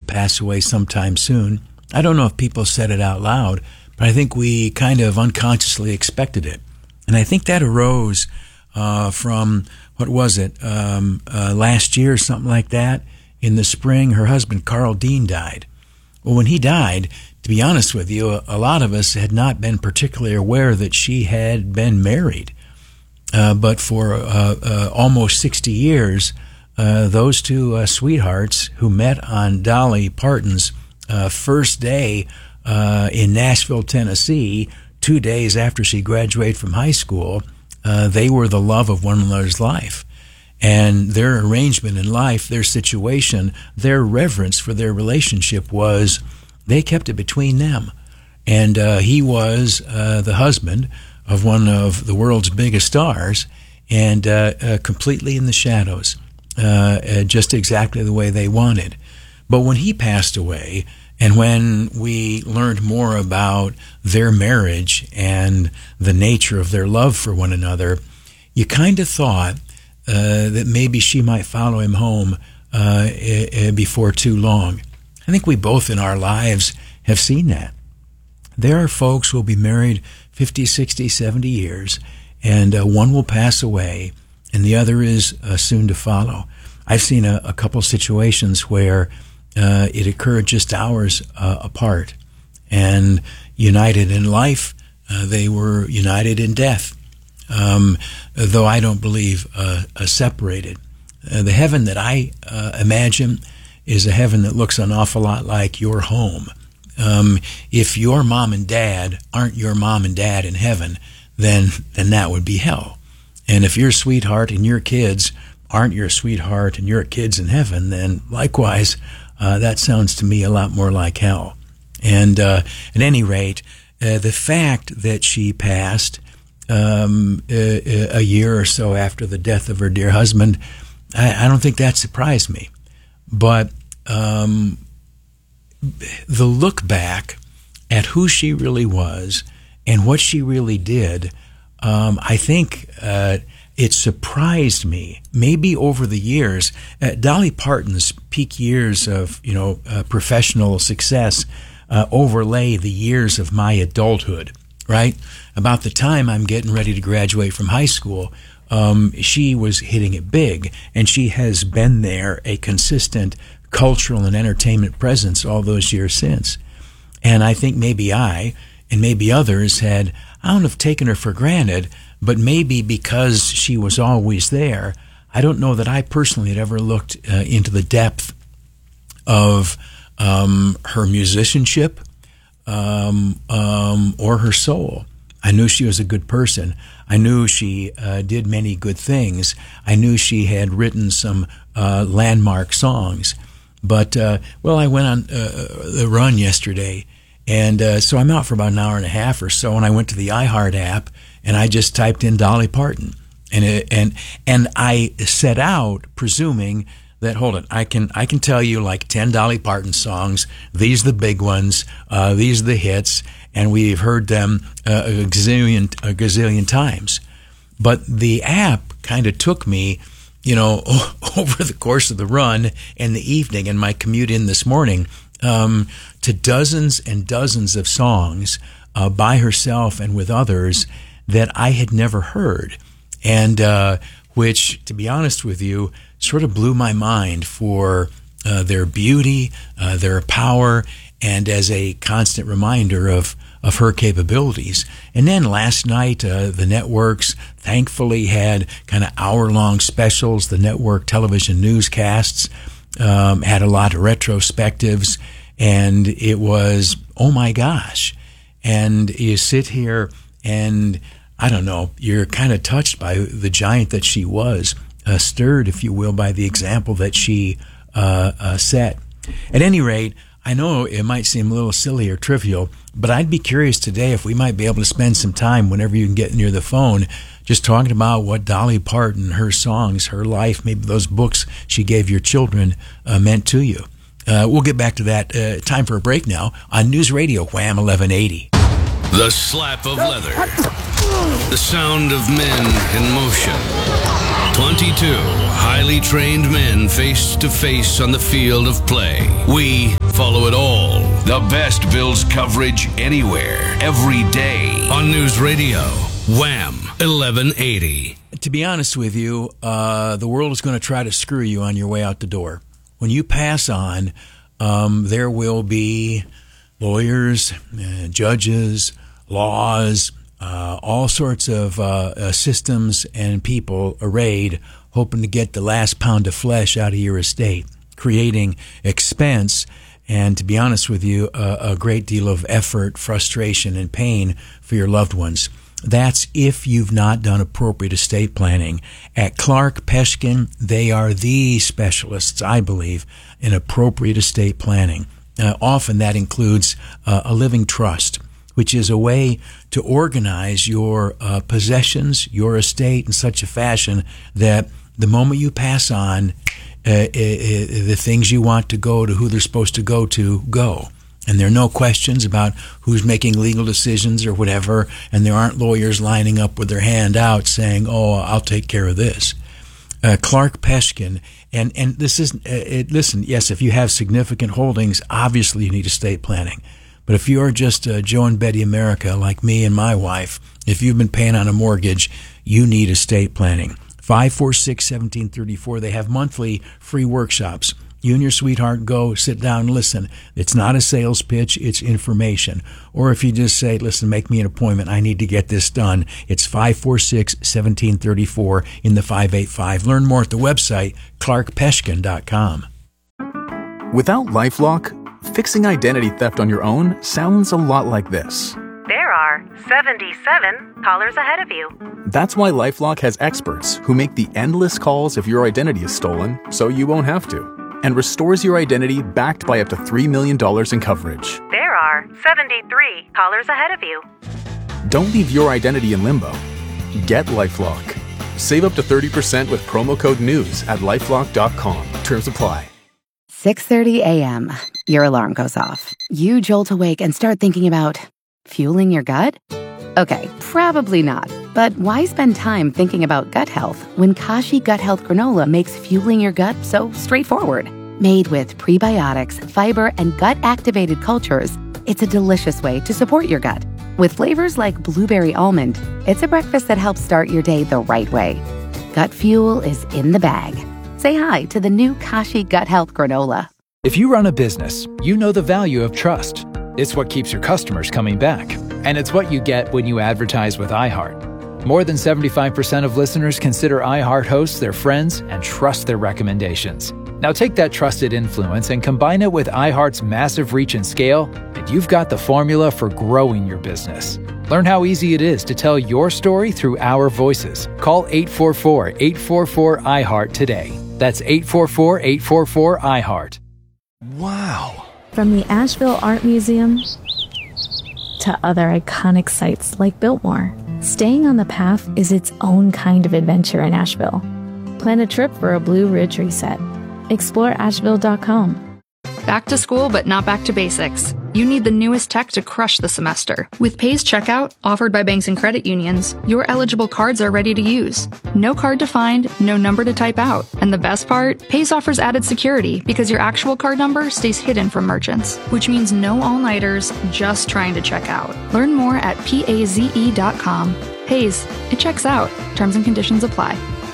pass away sometime soon. I don't know if people said it out loud, but I think we kind of unconsciously expected it. And I think that arose from, what was it, last year, something like that. In the spring, her husband, Carl Dean, died. Well, when he died, to be honest with you, a lot of us had not been particularly aware that she had been married. But for almost 60 years, those two sweethearts who met on Dolly Parton's first day in Nashville, Tennessee, 2 days after she graduated from high school, they were the love of one another's life. And their arrangement in life, their situation, their reverence for their relationship was they kept it between them. And he was the husband of one of the world's biggest stars, and completely in the shadows, just exactly the way they wanted. But when he passed away, and when we learned more about their marriage and the nature of their love for one another, you kind of thought that maybe she might follow him home before too long. I think we both in our lives have seen that. There are folks who will be married 50, 60, 70 years, and one will pass away, and the other is soon to follow. I've seen a couple situations where it occurred just hours apart, and united in life, they were united in death. Though I don't believe separated. The heaven that I imagine is a heaven that looks an awful lot like your home. If your mom and dad aren't your mom and dad in heaven, then that would be hell. And if your sweetheart and your kids aren't your sweetheart and your kids in heaven, then likewise, that sounds to me a lot more like hell. And at any rate, the fact that she passed a year or so after the death of her dear husband, I don't think that surprised me. But the look back at who she really was and what she really did, I think it surprised me. Maybe over the years, Dolly Parton's peak years of professional success overlay the years of my adulthood. Right? About the time I'm getting ready to graduate from high school, she was hitting it big, and she has been there, a consistent cultural and entertainment presence all those years since. And I think maybe I, and maybe others had, I don't know if taken her for granted, but maybe because she was always there, I don't know that I personally had ever looked into the depth of her musicianship, or her soul. I knew she was a good person. I knew she did many good things. I knew she had written some landmark songs. But, I went on the run yesterday, and so I'm out for about an hour and a half or so, and I went to the iHeart app, and I just typed in Dolly Parton. And I set out presuming that, hold it, I can tell you like 10 Dolly Parton songs. These are the big ones. These are the hits, and we've heard them a gazillion times. But the app kind of took me, over the course of the run and the evening and my commute in this morning, to dozens and dozens of songs by herself and with others that I had never heard, and which, to be honest with you, sort of blew my mind for their beauty, their power, and as a constant reminder of her capabilities. And then last night, the networks thankfully had kind of hour-long specials. The network television newscasts had a lot of retrospectives, and it was, oh my gosh. And you sit here and, I don't know, you're kind of touched by the giant that she was. Stirred, if you will, by the example that she set. At any rate, I know it might seem a little silly or trivial, but I'd be curious today if we might be able to spend some time whenever you can get near the phone just talking about what Dolly Parton, her songs, her life, maybe those books she gave your children meant to you. We'll get back to that. Time for a break now on News Radio Wham 1180. The slap of leather. The sound of men in motion. 22 highly trained men face to face on the field of play. We follow it all. The best Bills coverage anywhere, every day. On News Radio, Wham! 1180. To be honest with you, the world is going to try to screw you on your way out the door. When you pass on, there will be lawyers, judges, laws, all sorts of systems and people arrayed hoping to get the last pound of flesh out of your estate, creating expense and, to be honest with you, a great deal of effort, frustration, and pain for your loved ones. That's if you've not done appropriate estate planning. At Clark Peshkin, they are the specialists, I believe, in appropriate estate planning. Often that includes a living trust, which is a way to organize your possessions, your estate in such a fashion that the moment you pass on, the things you want to go to who they're supposed to go. And there are no questions about who's making legal decisions or whatever, and there aren't lawyers lining up with their hand out saying, oh, I'll take care of this. Clark Peshkin, and this is, listen, yes, if you have significant holdings, obviously you need estate planning. But if you're just Joe and Betty America, like me and my wife, if you've been paying on a mortgage, you need estate planning. 546-1734. They have monthly free workshops. You and your sweetheart go, sit down, and listen. It's not a sales pitch, it's information. Or if you just say, listen, make me an appointment, I need to get this done, it's 546-1734 in the 585. Learn more at the website, clarkpeshkin.com. Without LifeLock, fixing identity theft on your own sounds a lot like this. There are 77 callers ahead of you. That's why LifeLock has experts who make the endless calls if your identity is stolen, so you won't have to, and restores your identity backed by up to $3 million in coverage. There are 73 callers ahead of you. Don't leave your identity in limbo. Get LifeLock. Save up to 30% with promo code NEWS at LifeLock.com. Terms apply. 6:30 a.m. Your alarm goes off. You jolt awake and start thinking about fueling your gut? Okay, probably not. But why spend time thinking about gut health when Kashi Gut Health Granola makes fueling your gut so straightforward? Made with prebiotics, fiber, and gut-activated cultures, it's a delicious way to support your gut. With flavors like blueberry almond, it's a breakfast that helps start your day the right way. Gut fuel is in the bag. Say hi to the new Kashi Gut Health Granola. If you run a business, you know the value of trust. It's what keeps your customers coming back. And it's what you get when you advertise with iHeart. More than 75% of listeners consider iHeart hosts their friends and trust their recommendations. Now take that trusted influence and combine it with iHeart's massive reach and scale, and you've got the formula for growing your business. Learn how easy it is to tell your story through our voices. Call 844-844-iHeart today. That's 844-844-iHeart. Wow. From the Asheville Art Museum to other iconic sites like Biltmore, staying on the path is its own kind of adventure in Asheville. Plan a trip for a Blue Ridge reset. Explore Asheville.com. Back to school, but not back to basics. You need the newest tech to crush the semester. With Pays Checkout, offered by banks and credit unions, your eligible cards are ready to use. No card to find, no number to type out. And the best part? Pays offers added security because your actual card number stays hidden from merchants, which means no all-nighters, just trying to check out. Learn more at PAZE.com. Pays, it checks out. Terms and conditions apply.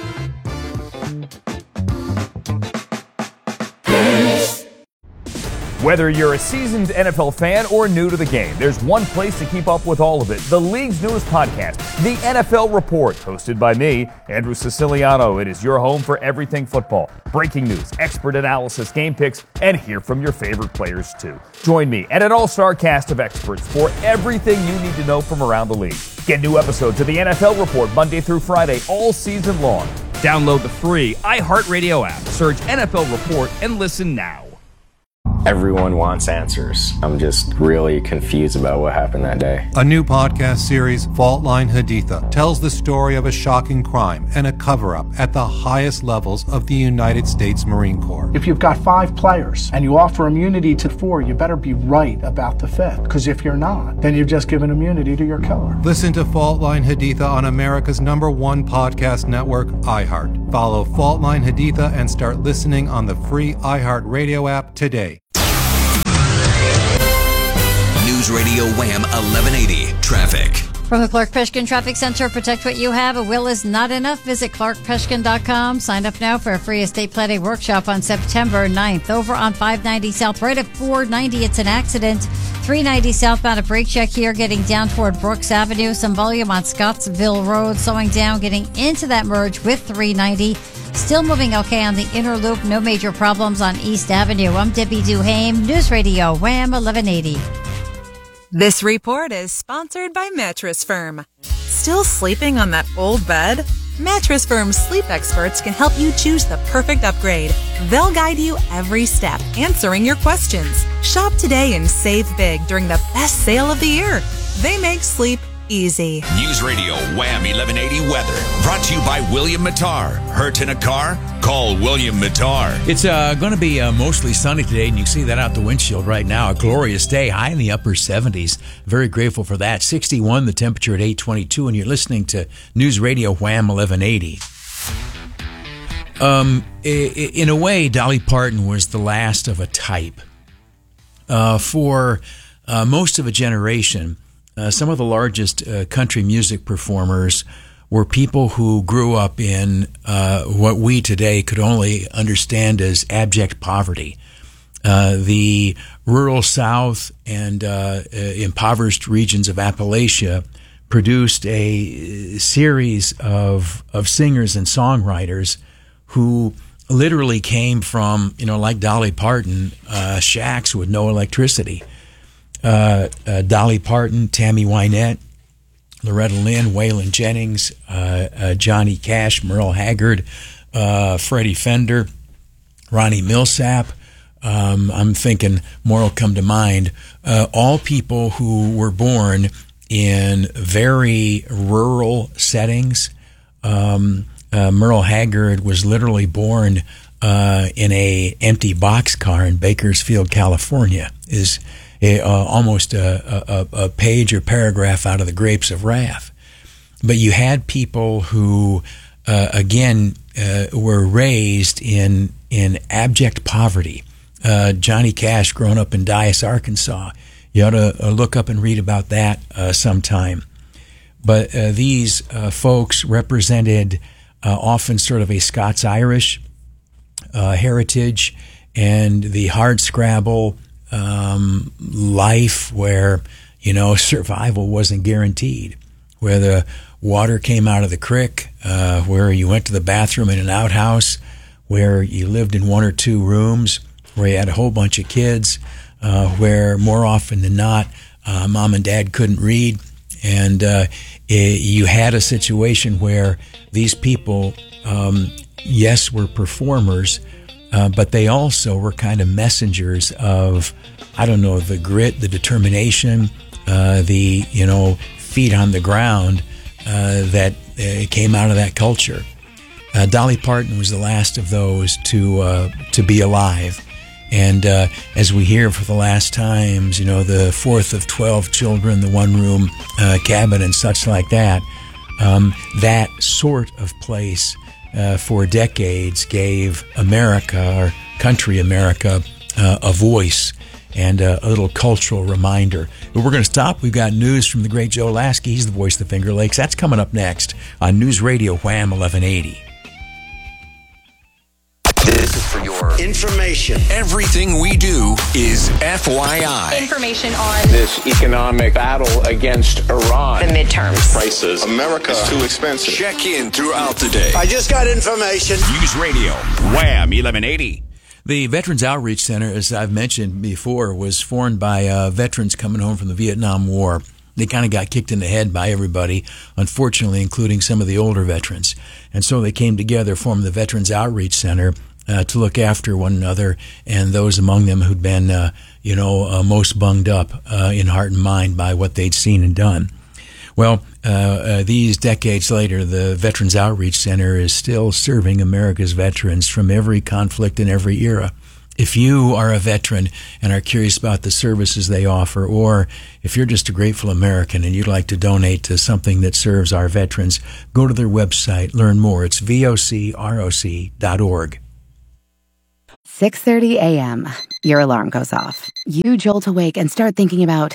Whether you're a seasoned NFL fan or new to the game, there's one place to keep up with all of it. The league's newest podcast, The NFL Report, hosted by me, Andrew Siciliano. It is your home for everything football. Breaking news, expert analysis, game picks, and hear from your favorite players too. Join me and an all-star cast of experts for everything you need to know from around the league. Get new episodes of The NFL Report Monday through Friday all season long. Download the free iHeartRadio app. Search NFL Report and listen now. Everyone wants answers. I'm just really confused about what happened that day. A new podcast series, Fault Line Haditha, tells the story of a shocking crime and a cover-up at the highest levels of the United States Marine Corps. If you've got 5 players and you offer immunity to 4, you better be right about the 5th. Because if you're not, then you've just given immunity to your killer. Listen to Fault Line Haditha on America's #1 podcast network, iHeart. Follow Fault Line Haditha and start listening on the free iHeart Radio app today. News Radio Wham 1180 Traffic. From the Clark Peshkin Traffic Center, protect what you have. A will is not enough. Visit clarkpeshkin.com. Sign up now for a free estate planning workshop on September 9th. Over on 590 South, right at 490, it's an accident. 390 southbound, a brake check here, getting down toward Brooks Avenue. Some volume on Scottsville Road, slowing down, getting into that merge with 390. Still moving okay on the inner loop. No major problems on East Avenue. I'm Debbie Duhame, News Radio Wham 1180. This report is sponsored by Mattress Firm. Still sleeping on that old bed? Mattress Firm's sleep experts can help you choose the perfect upgrade. They'll guide you every step, answering your questions. Shop today and save big during the best sale of the year. They make sleep easy. News Radio Wham 1180 weather brought to you by William Mattar. Hurt in a car? Call William Mattar. It's going to be mostly sunny today, and you can see that out the windshield right now. A glorious day, high in the upper 70s. Very grateful for that. 61, the temperature at 8:22, and you're listening to News Radio Wham 1180. In a way, Dolly Parton was the last of a type. For most of a generation, some of the largest country music performers were people who grew up in what we today could only understand as abject poverty. The rural South and impoverished regions of Appalachia produced a series of singers and songwriters who literally came from, like Dolly Parton, shacks with no electricity. Dolly Parton, Tammy Wynette, Loretta Lynn, Waylon Jennings, Johnny Cash, Merle Haggard, Freddie Fender, Ronnie Millsap. I'm thinking more will come to mind. All people who were born in very rural settings. Merle Haggard was literally born in a empty boxcar in Bakersfield, California. Is almost a page or paragraph out of the Grapes of Wrath. But you had people who, were raised in abject poverty. Johnny Cash growing up in Dyess, Arkansas. You ought to look up and read about that sometime. But these folks represented often sort of a Scots-Irish heritage and the hardscrabble life where, survival wasn't guaranteed, where the water came out of the creek, where you went to the bathroom in an outhouse, where you lived in one or two rooms, where you had a whole bunch of kids, where more often than not, mom and dad couldn't read. And you had a situation where these people, yes, were performers, but they also were kind of messengers of, the grit, the determination, the feet on the ground that came out of that culture. Dolly Parton was the last of those to be alive. And as we hear for the last times, the fourth of 12 children, the one-room cabin and such like that, that sort of place for decades gave America, or country America, a voice and a little cultural reminder. But we're going to stop. We've got news from the great Joe Lasky. He's the voice of the Finger Lakes. That's coming up next on News Radio Wham 1180. This is for your information. Everything we do is FYI. Information on this economic battle against Iran. The midterms. Prices. America is too expensive. Check in throughout the day. I just got information. News Radio Wham 1180. The Veterans Outreach Center, as I've mentioned before, was formed by veterans coming home from the Vietnam War. They kind of got kicked in the head by everybody, unfortunately, including some of the older veterans. And so they came together, formed the Veterans Outreach Center to look after one another and those among them who'd been, most bunged up in heart and mind by what they'd seen and done. Well, these decades later, the Veterans Outreach Center is still serving America's veterans from every conflict and every era. If you are a veteran and are curious about the services they offer, or if you're just a grateful American and you'd like to donate to something that serves our veterans, go to their website, learn more. It's vocroc.org. 6:30 a.m. Your alarm goes off. You jolt awake and start thinking about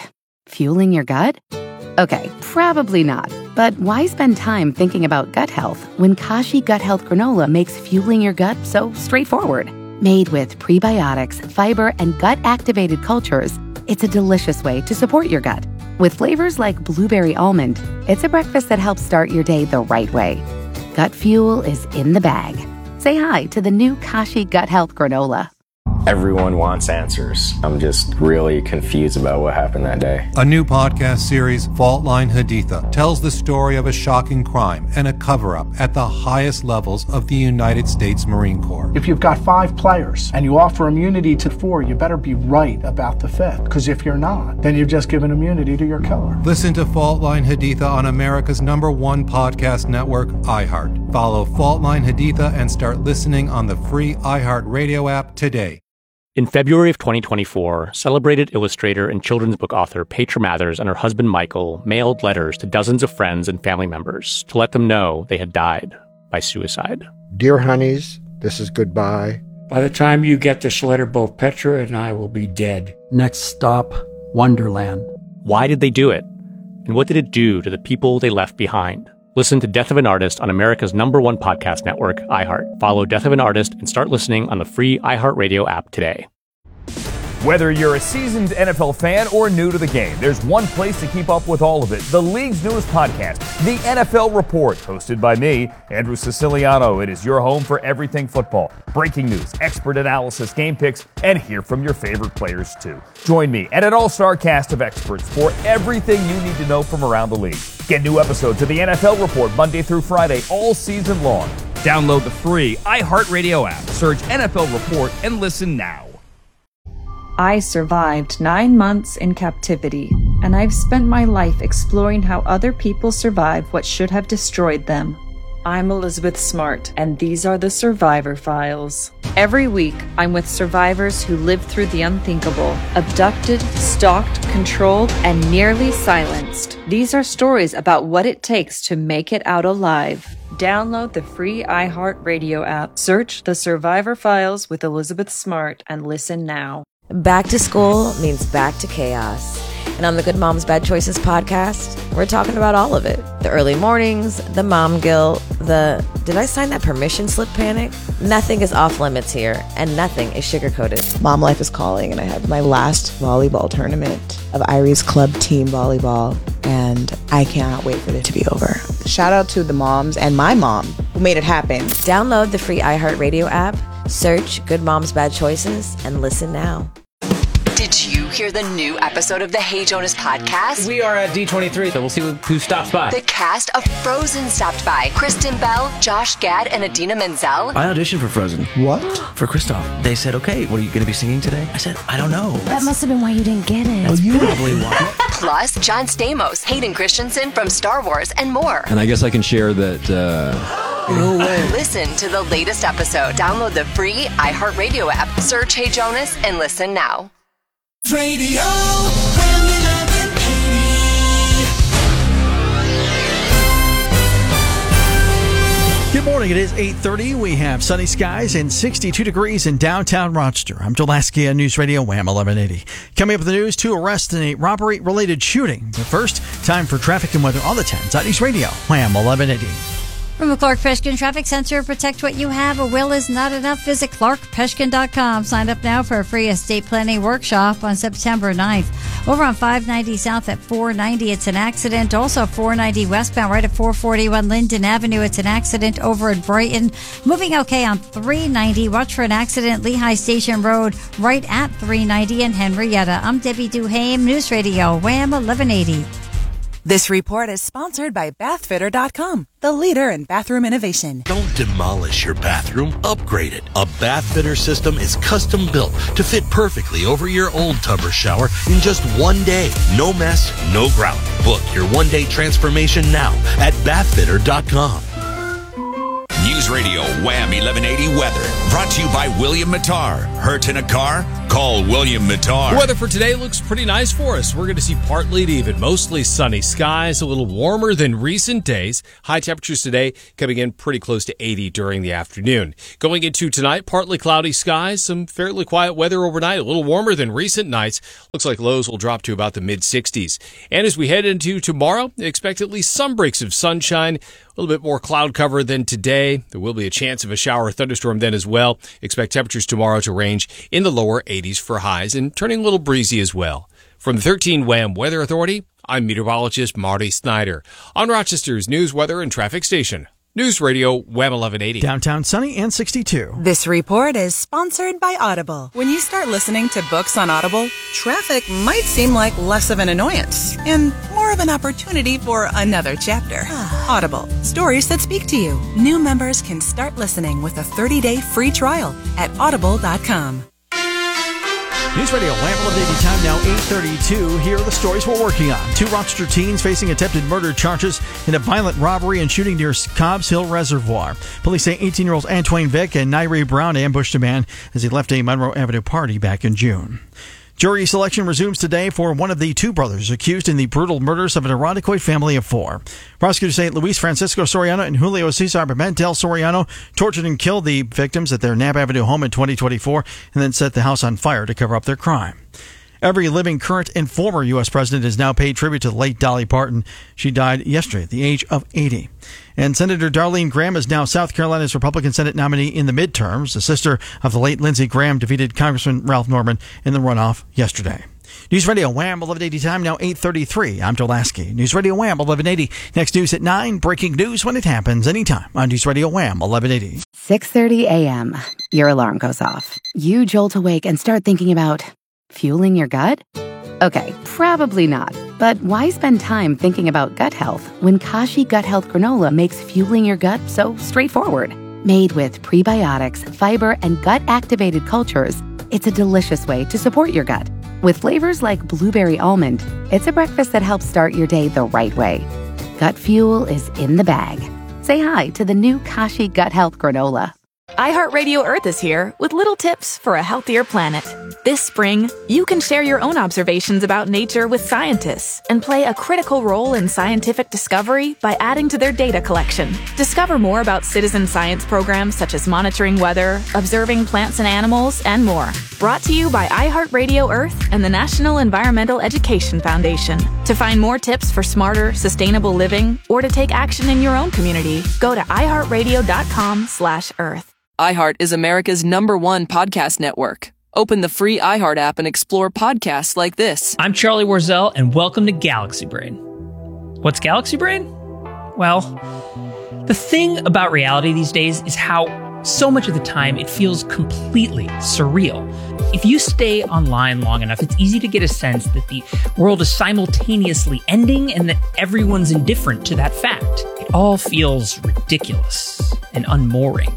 fueling your gut? Okay, probably not. But why spend time thinking about gut health when Kashi Gut Health Granola makes fueling your gut so straightforward? Made with prebiotics, fiber, and gut-activated cultures, it's a delicious way to support your gut. With flavors like blueberry almond, it's a breakfast that helps start your day the right way. Gut fuel is in the bag. Say hi to the new Kashi Gut Health Granola. Everyone wants answers. I'm just really confused about what happened that day. A new podcast series, Fault Line Haditha, tells the story of a shocking crime and a cover-up at the highest levels of the United States Marine Corps. If you've got 5 players and you offer immunity to 4, you better be right about the 5th. Because if you're not, then you've just given immunity to your killer. Listen to Fault Line Haditha on America's #1 podcast network, iHeart. Follow Fault Line Haditha and start listening on the free iHeart Radio app today. In February of 2024, celebrated illustrator and children's book author Petra Mathers and her husband Michael mailed letters to dozens of friends and family members to let them know they had died by suicide. Dear honeys, this is goodbye. By the time you get this letter, both Petra and I will be dead. Next stop, Wonderland. Why did they do it? And what did it do to the people they left behind? Listen to Death of an Artist on America's #1 podcast network, iHeart. Follow Death of an Artist and start listening on the free iHeartRadio app today. Whether you're a seasoned NFL fan or new to the game, there's one place to keep up with all of it. The league's newest podcast, The NFL Report, hosted by me, Andrew Siciliano. It is your home for everything football. Breaking news, expert analysis, game picks, and hear from your favorite players too. Join me and an all-star cast of experts for everything you need to know from around the league. Get new episodes of The NFL Report Monday through Friday all season long. Download the free iHeartRadio app, search NFL Report, and listen now. I survived 9 months in captivity, and I've spent my life exploring how other people survive what should have destroyed them. I'm Elizabeth Smart, and these are the Survivor Files. Every week, I'm with survivors who lived through the unthinkable, abducted, stalked, controlled, and nearly silenced. These are stories about what it takes to make it out alive. Download the free iHeartRadio app, search The Survivor Files with Elizabeth Smart, and listen now. Back to school means back to chaos. And on the Good Moms Bad Choices podcast, we're talking about all of it. The early mornings, the mom guilt, the did I sign that permission slip panic? Nothing is off limits here, and nothing is sugar-coated. Mom life is calling, and I have my last volleyball tournament of Irie's Club Team Volleyball, and I cannot wait for it to be over. Shout out to the moms and my mom who made it happen. Download the free iHeartRadio app, search Good Moms Bad Choices, and listen now. Did you hear the new episode of the Hey Jonas podcast? We are at D23, so we'll see who stops by. The cast of Frozen stopped by. Kristen Bell, Josh Gad, and Idina Menzel. I auditioned for Frozen. What? For Kristoff. They said, okay, what are you going to be singing today? I said, I don't know. That must have been why you didn't get it. That's probably why. Plus, John Stamos, Hayden Christensen from Star Wars, and more. And I guess I can share that... No way. Listen to the latest episode. Download the free iHeartRadio app. Search Hey Jonas and listen now. Radio Wham 1180. Good morning. It is 8:30. We have sunny skies and 62 degrees in downtown Rochester. I'm Joe Lasky on News Radio Wham 1180. Coming up with the news, 2 arrests in a robbery-related shooting. But first, time for traffic and weather on the 10s on News Radio Wham 1180. From the Clark Peshkin Traffic Center, protect what you have. A will is not enough. Visit ClarkPeshkin.com. Sign up now for a free estate planning workshop on September 9th. Over on 590 South at 490, it's an accident. Also 490 westbound right at 441 Linden Avenue. It's an accident over at Brighton. Moving okay on 390. Watch for an accident. Lehigh Station Road right at 390 in Henrietta. I'm Debbie Duhame, News Radio Wham 1180. This report is sponsored by Bathfitter.com, the leader in bathroom innovation. Don't demolish your bathroom, upgrade it. A Bathfitter system is custom built to fit perfectly over your old tub or shower in just one day. No mess, no grout. Book your one-day transformation now at Bathfitter.com. News Radio Wham 1180 weather. Brought to you by William Mattar. Hurt in a car? Call William Mattar. The weather for today looks pretty nice for us. We're going to see partly to even mostly sunny skies, a little warmer than recent days. High temperatures today coming in pretty close to 80 during the afternoon. Going into tonight, partly cloudy skies, some fairly quiet weather overnight, a little warmer than recent nights. Looks like lows will drop to about the mid-60s. And as we head into tomorrow, expect at least some breaks of sunshine, a little bit more cloud cover than today. There will be a chance of a shower or thunderstorm then as well. Expect temperatures tomorrow to range in the lower 80s for highs and turning a little breezy as well. From the 13 Wham Weather Authority, I'm meteorologist Marty Snyder on Rochester's news, weather, and traffic station. News Radio Wham 1180. Downtown sunny and 62. This report is sponsored by Audible. When you start listening to books on Audible, traffic might seem like less of an annoyance and more of an opportunity for another chapter. Audible, stories that speak to you. New members can start listening with a 30-day free trial at audible.com. News Radio Wham 1180 time now 8:32. Here are the stories we're working on. 2 Rochester teens facing attempted murder charges in a violent robbery and shooting near Cobbs Hill Reservoir. Police say 18-year-olds Antwain Vick and Nairi Brown ambushed a man as he left a Monroe Avenue party back in June. Jury selection resumes today for one of the 2 brothers accused in the brutal murders of an Irondequoit family of 4. Prosecutors say Luis Francisco Soriano and Julio Cesar Pimentel Soriano tortured and killed the victims at their Knapp Avenue home in 2024 and then set the house on fire to cover up their crime. Every living current and former U.S. president has now paid tribute to the late Dolly Parton. She died yesterday at the age of 80. And Senator Darlene Graham is now South Carolina's Republican Senate nominee in the midterms. The sister of the late Lindsey Graham defeated Congressman Ralph Norman in the runoff yesterday. News Radio Wham 1180 time now 8:33. I'm Joe Lasky. News Radio Wham 1180. Next news at 9. Breaking news when it happens anytime on News Radio Wham 1180. 6:30 a.m. Your alarm goes off. You jolt awake and start thinking about fueling your gut? Okay, probably not. But why spend time thinking about gut health when Kashi Gut Health Granola makes fueling your gut so straightforward? Made with prebiotics, fiber, and gut-activated cultures, it's a delicious way to support your gut. With flavors like blueberry almond, it's a breakfast that helps start your day the right way. Gut fuel is in the bag. Say hi to the new Kashi Gut Health Granola. iHeartRadio Earth is here with little tips for a healthier planet. This spring, you can share your own observations about nature with scientists and play a critical role in scientific discovery by adding to their data collection. Discover more about citizen science programs such as monitoring weather, observing plants and animals, and more. Brought to you by iHeartRadio Earth and the National Environmental Education Foundation. To find more tips for smarter, sustainable living or to take action in your own community, go to iHeartRadio.com/Earth. iHeart is America's #1 podcast network. Open the free iHeart app and explore podcasts like this. I'm Charlie Warzel, and welcome to Galaxy Brain. What's Galaxy Brain? Well, the thing about reality these days is how so much of the time it feels completely surreal. If you stay online long enough, it's easy to get a sense that the world is simultaneously ending and that everyone's indifferent to that fact. It all feels ridiculous and unmooring.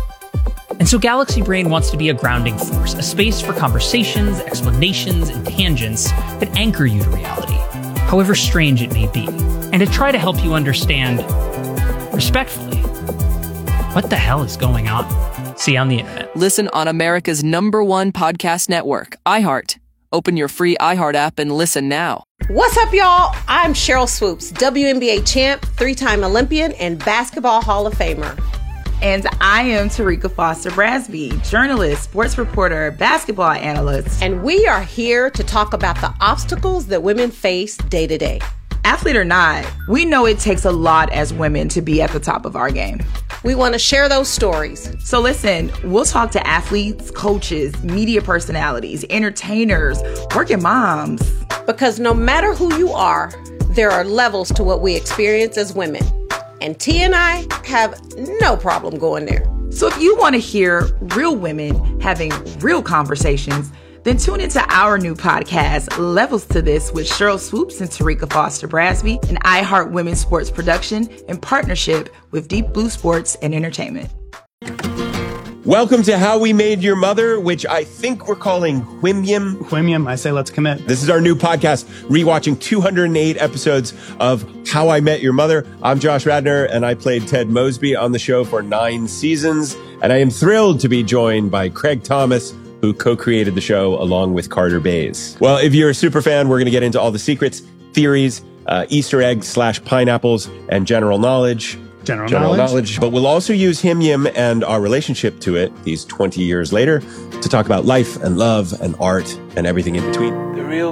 And so Galaxy Brain wants to be a grounding force, a space for conversations, explanations, and tangents that anchor you to reality, however strange it may be, and to try to help you understand, respectfully, what the hell is going on? See you on the internet. Listen on America's #1 podcast network, iHeart. Open your free iHeart app and listen now. What's up, y'all? I'm Cheryl Swoops, WNBA champ, 3-time Olympian, and Basketball Hall of Famer. And I am Tarika Foster Brasby, journalist, sports reporter, basketball analyst. And we are here to talk about the obstacles that women face day to day. Athlete or not, we know it takes a lot as women to be at the top of our game. We want to share those stories. So listen, we'll talk to athletes, coaches, media personalities, entertainers, working moms. Because no matter who you are, there are levels to what we experience as women. And T and I have no problem going there. So if you want to hear real women having real conversations, then tune into our new podcast, Levels to This, with Cheryl Swoops and Tarika Foster Brasby, an iHeart Women's Sports production in partnership with Deep Blue Sports and Entertainment. Welcome to How We Made Your Mother, which I think we're calling Whimyam. Whimyam, I say let's commit. This is our new podcast, rewatching 208 episodes of How I Met Your Mother. I'm Josh Radnor, and I played Ted Mosby on the show for 9 seasons. And I am thrilled to be joined by Craig Thomas, who co-created the show along with Carter Bays. Well, if you're a super fan, we're going to get into all the secrets, theories, Easter eggs / pineapples, and general knowledge. General knowledge. But we'll also use Whimyam and our relationship to it these 20 years later to talk about life and love and art and everything in between. The real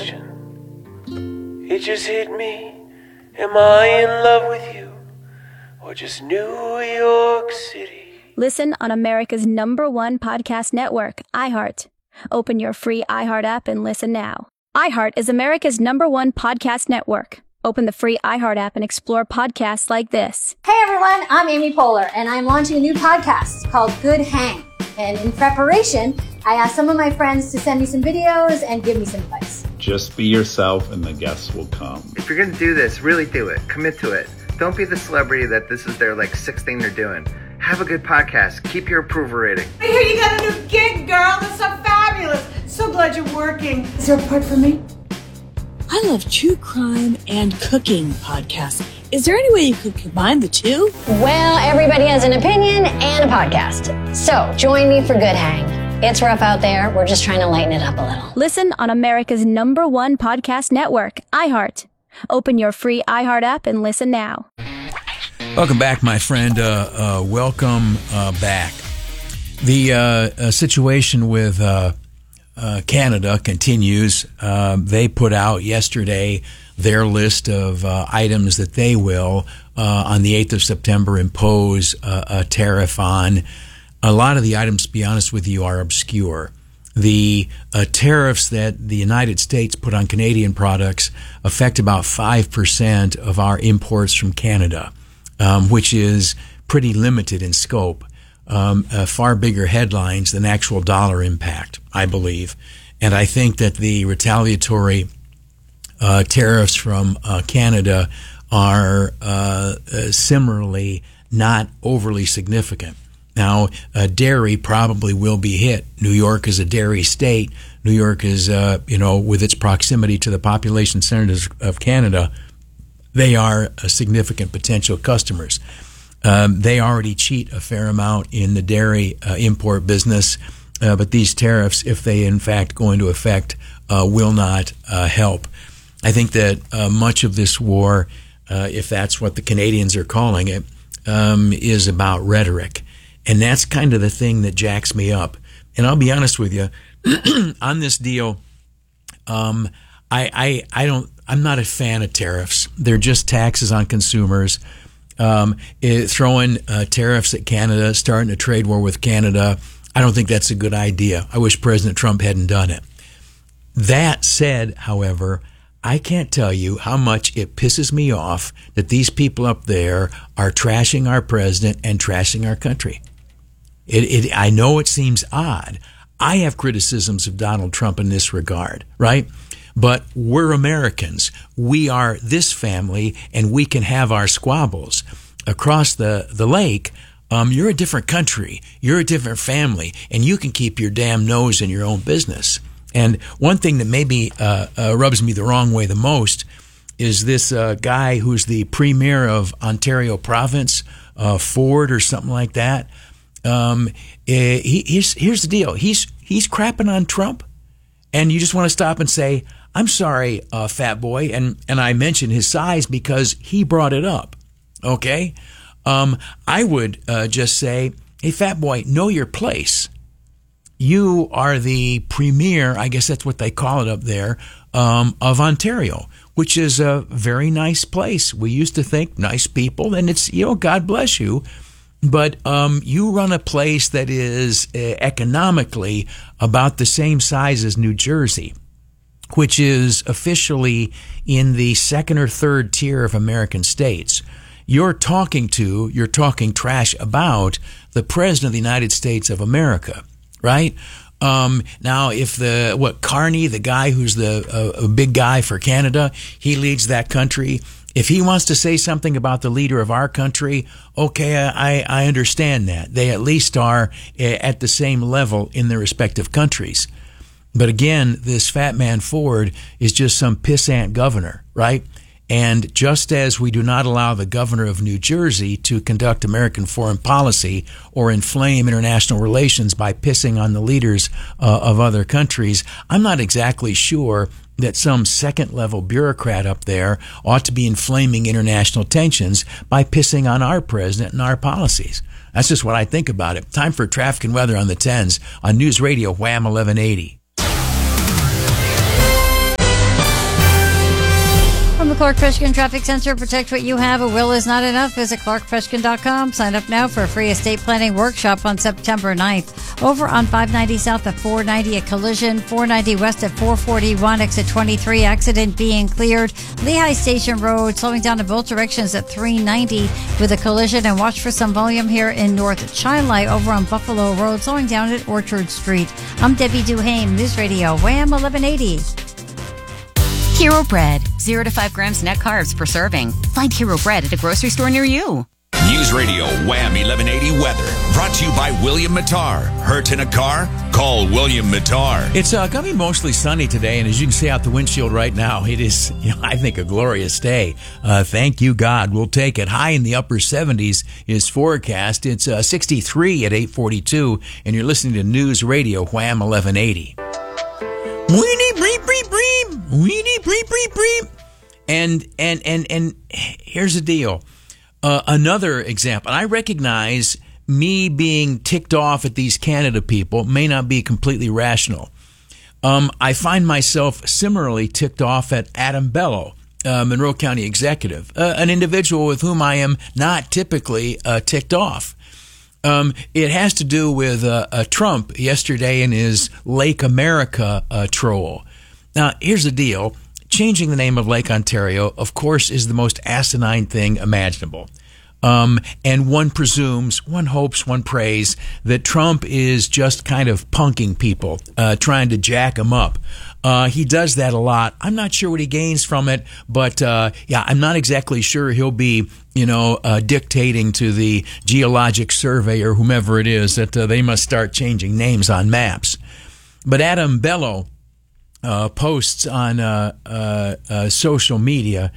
question, it just hit me. Am I in love with you or just New York City? Listen on America's #1 podcast network, iHeart. Open your free iHeart app and listen now. iHeart is America's #1 podcast network. Open the free iHeart app and explore podcasts like this. Hey everyone, I'm Amy Poehler, and I'm launching a new podcast called Good Hang. And in preparation, I asked some of my friends to send me some videos and give me some advice. Just be yourself and the guests will come. If you're going to do this, really do it. Commit to it. Don't be the celebrity that this is their sixth thing they're doing. Have a good podcast. Keep your approval rating. I hear you got a new gig, girl. That's so fabulous. So glad you're working. Is there a part for me? I love true crime and cooking podcasts. Is there any way you could combine the two? Well, everybody has an opinion and a podcast. So join me for Good Hang. It's rough out there. We're just trying to lighten it up a little. Listen on America's #1 podcast network, iHeart. Open your free iHeart app and listen now. Welcome back, my friend. Welcome back. The situation with Canada continues. They put out yesterday their list of items that they will, on the 8th of September, impose a tariff on. A lot of the items, to be honest with you, are obscure. The tariffs that the United States put on Canadian products affect about 5% of our imports from Canada, which is pretty limited in scope. Far bigger headlines than actual dollar impact, I believe. And I think that the retaliatory tariffs from Canada are similarly not overly significant. Now, dairy probably will be hit. New York is a dairy state. New York is, with its proximity to the population centers of Canada, they are significant potential customers. They already cheat a fair amount in the dairy import business, but these tariffs, if they in fact go into effect, will not help. I think that much of this war, if that's what the Canadians are calling it, is about rhetoric. And that's kind of the thing that jacks me up. And I'll be honest with you, on this deal, I'm not a fan of tariffs. They're just taxes on consumers. Throwing tariffs at Canada, starting a trade war with Canada, I don't think that's a good idea. I wish President Trump hadn't done it. That said, however, I can't tell you how much it pisses me off that these people up there are trashing our president and trashing our country. I know it seems odd. I have criticisms of Donald Trump in this regard, right? But we're Americans. We are this family, and we can have our squabbles. Across the lake, you're a different country. You're a different family, and you can keep your damn nose in your own business. And one thing that maybe rubs me the wrong way the most is this guy who's the premier of Ontario Province, Ford or something like that. Here's the deal. He's crapping on Trump, and you just want to stop and say, I'm sorry, fat boy, and I mentioned his size because he brought it up, okay? I would just say, hey, fat boy, know your place. You are the premier, I guess that's what they call it up there, of Ontario, which is a very nice place. We used to think nice people, and it's, God bless you. But you run a place that is economically about the same size as New Jersey, which is officially in the second or third tier of American states. You're talking trash about the President of the United States of America, right? Now, if Carney, the guy who's a big guy for Canada, he leads that country, If he wants to say something about the leader of our country, okay, I understand that. They at least are at the same level in their respective countries. But again, this fat man Ford is just some pissant governor, right? And just as we do not allow the governor of New Jersey to conduct American foreign policy or inflame international relations by pissing on the leaders of other countries, I'm not exactly sure that some second-level bureaucrat up there ought to be inflaming international tensions by pissing on our president and our policies. That's just what I think about it. Time for traffic and weather on the 10s on News Radio Wham 1180. From the Clark Feshkin Traffic Center, protect what you have. A will is not enough. Visit clarkfeshkin.com. Sign up now for a free estate planning workshop on September 9th. Over on 590 south at 490, a collision. 490 west at 441, exit 23. Accident being cleared. Lehigh Station Road, slowing down in both directions at 390 with a collision. And watch for some volume here in North Chilai over on Buffalo Road, slowing down at Orchard Street. I'm Debbie Duhame, News Radio Wham 1180. Hero Bread, 0 to 5 grams net carbs per serving. Find Hero Bread at a grocery store near you. News Radio Wham 1180 weather brought to you by William Mattar. Hurt in a car? Call William Mattar. It's going to be mostly sunny today, and as you can see out the windshield right now, it is, I think, a glorious day. Thank you, God. We'll take it. High in the upper 70s is forecast. It's 63 at 8:42, and you're listening to News Radio Wham 1180. Weenie breep breep breep. Weenie breep breep breep. And here's the deal. Another example. I recognize me being ticked off at these Canada people may not be completely rational. I find myself similarly ticked off at Adam Bello, Monroe County executive, an individual with whom I am not typically ticked off. It has to do with Trump yesterday in his Lake America troll. Now, here's the deal. Changing the name of Lake Ontario, of course, is the most asinine thing imaginable. And one presumes, one hopes, one prays that Trump is just kind of punking people, trying to jack them up. He does that a lot. I'm not sure what he gains from it, but I'm not exactly sure he'll be, dictating to the Geologic Survey or whomever it is that they must start changing names on maps. But Adam Bello posts on social media.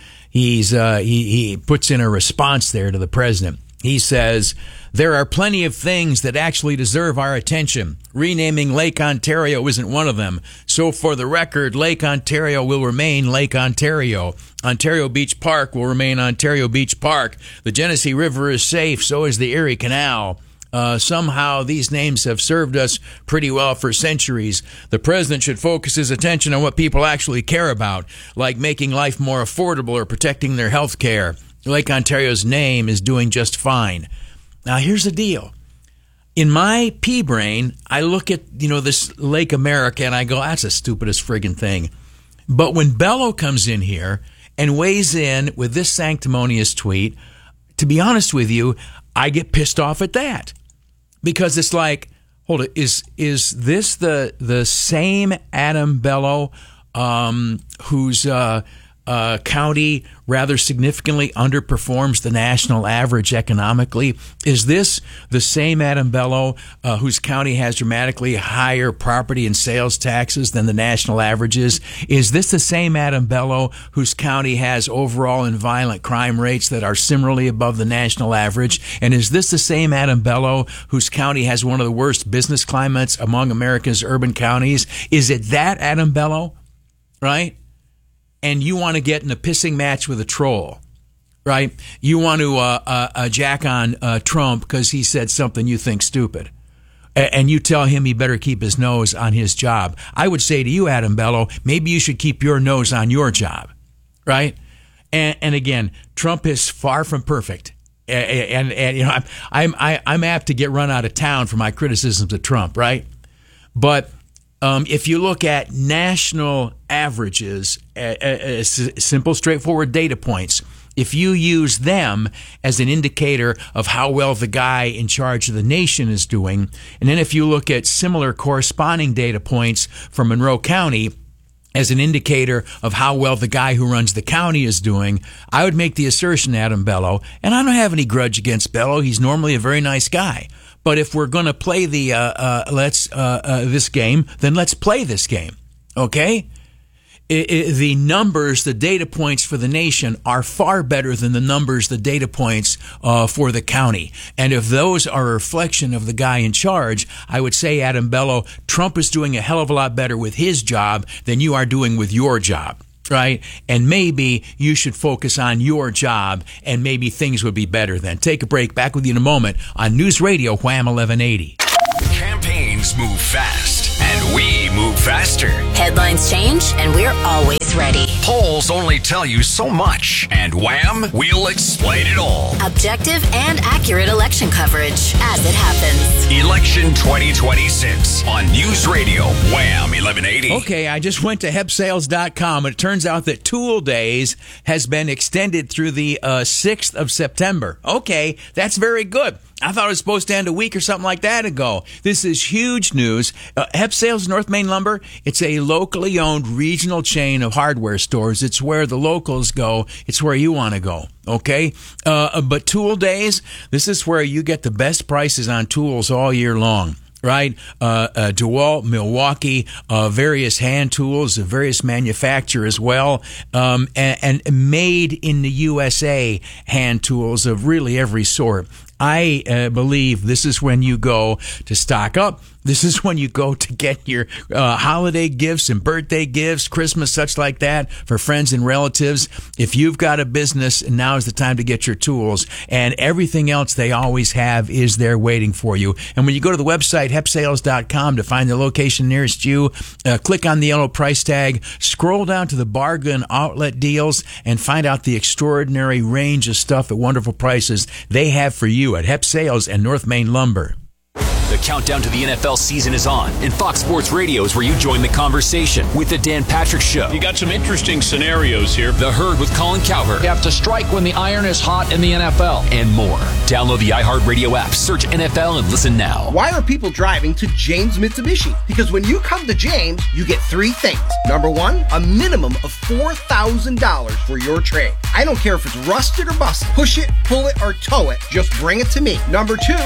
He puts in a response there to the president. He says, "There are plenty of things that actually deserve our attention. Renaming Lake Ontario isn't one of them. So for the record, Lake Ontario will remain Lake Ontario. Ontario Beach Park will remain Ontario Beach Park. The Genesee River is safe, so is the Erie Canal. Somehow these names have served us pretty well for centuries. The president should focus his attention on what people actually care about, like making life more affordable or protecting their health care. Lake Ontario's name is doing just fine." Now, here's the deal. In my pea brain, I look at, this Lake America and I go, that's the stupidest friggin' thing. But when Bello comes in here and weighs in with this sanctimonious tweet, to be honest with you, I get pissed off at that. Because it's like, hold it, is this the same Adam Bello whose county rather significantly underperforms the national average economically? Is this the same Adam Bello whose county has dramatically higher property and sales taxes than the national averages? Is this the same Adam Bello whose county has overall and violent crime rates that are similarly above the national average? And is this the same Adam Bello whose county has one of the worst business climates among America's urban counties? Is it that Adam Bello, right? And you want to get in a pissing match with a troll, right? You want to jack on Trump because he said something you think stupid. And you tell him he better keep his nose on his job. I would say to you, Adam Bello, maybe you should keep your nose on your job, right? And again, Trump is far from perfect. And I'm apt to get run out of town for my criticisms of Trump, right? But if you look at national averages, simple, straightforward data points, if you use them as an indicator of how well the guy in charge of the nation is doing, and then if you look at similar corresponding data points from Monroe County, as an indicator of how well the guy who runs the county is doing, I would make the assertion, Adam Bello, and I don't have any grudge against Bello. He's normally a very nice guy. But if we're going to play this game, then let's play this game. Okay? The numbers, the data points for the nation are far better than the numbers, the data points for the county. And if those are a reflection of the guy in charge, I would say, Adam Bello, Trump is doing a hell of a lot better with his job than you are doing with your job, right? And maybe you should focus on your job, and maybe things would be better then. Take a break. Back with you in a moment on News Radio Wham 1180. Campaigns move fast, and we move faster. Headlines change, and we're always ready. Polls only tell you so much, and Wham, we'll explain it all. Objective and accurate election coverage as it happens. Election 2026 on News Radio Wham 1180. Okay, I just went to hepsales.com, and it turns out that Tool Days has been extended through the 6th of September. Okay, that's very good. I thought it was supposed to end a week or something like that ago. This is huge news. Hep Sales North Main Lumber, it's a locally owned regional chain of hardware stores. It's where the locals go. It's where you want to go. Okay? But Tool Days, this is where you get the best prices on tools all year long. Right? DeWalt, Milwaukee, various hand tools, various manufacturers as well, and made in the USA hand tools of really every sort. I believe this is when you go to stock up. This is when you go to get your holiday gifts and birthday gifts, Christmas, such like that, for friends and relatives. If you've got a business, now is the time to get your tools. And everything else they always have is there waiting for you. And when you go to the website, hepsales.com, to find the location nearest you, click on the yellow price tag, scroll down to the bargain outlet deals, and find out the extraordinary range of stuff at wonderful prices they have for you at Hep Sales and North Main Lumber. The countdown to the NFL season is on, and Fox Sports Radio is where you join the conversation with the Dan Patrick Show. You got some interesting scenarios here. The Herd with Colin Cowherd. You have to strike when the iron is hot in the NFL. And more. Download the iHeartRadio app, search NFL, and listen now. Why are people driving to James Mitsubishi? Because when you come to James, you get three things. Number one, a minimum of $4,000 for your trade. I don't care if it's rusted or busted. Push it, pull it, or tow it. Just bring it to me. Number two,